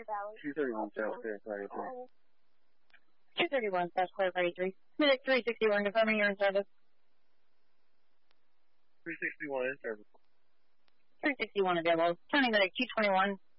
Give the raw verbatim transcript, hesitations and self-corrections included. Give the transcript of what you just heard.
two thirty-one South Clear thirty-three. two thirty-one South Clear thirty-three. Medic three sixty-one, confirming you're in service. three sixty-one in service. three sixty-one available. County Medic two twenty-one.